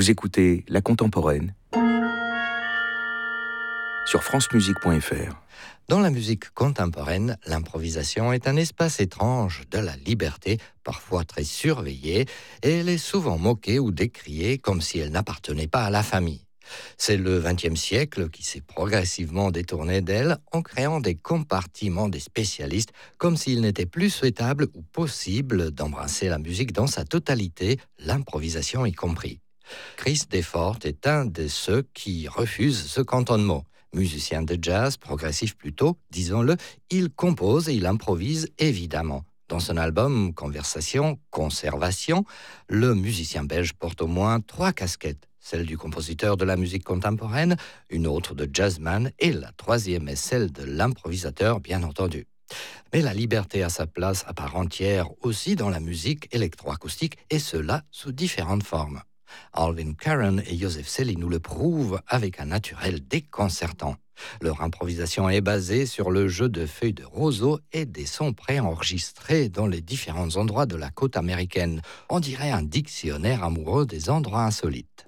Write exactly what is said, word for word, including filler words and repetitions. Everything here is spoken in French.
Vous écoutez La Contemporaine sur france musique point f r. Dans la musique contemporaine, l'improvisation est un espace étrange de la liberté, parfois très surveillée, et elle est souvent moquée ou décriée comme si elle n'appartenait pas à la famille. C'est le vingtième siècle qui s'est progressivement détourné d'elle en créant des compartiments des spécialistes, comme s'il n'était plus souhaitable ou possible d'embrasser la musique dans sa totalité, l'improvisation y compris. Chris Defort est un de ceux qui refusent ce cantonnement. Musicien de jazz, progressif plutôt, disons-le, il compose et il improvise évidemment. Dans son album Conversation, Conservation, le musicien belge porte au moins trois casquettes. Celle du compositeur de la musique contemporaine, une autre de jazzman et la troisième est celle de l'improvisateur, bien entendu. Mais la liberté a sa place à part entière aussi dans la musique électroacoustique et cela sous différentes formes. Alvin Karen et Joseph Celi nous le prouvent avec un naturel déconcertant. Leur improvisation est basée sur le jeu de feuilles de roseau et des sons préenregistrés dans les différents endroits de la côte américaine. On dirait un dictionnaire amoureux des endroits insolites.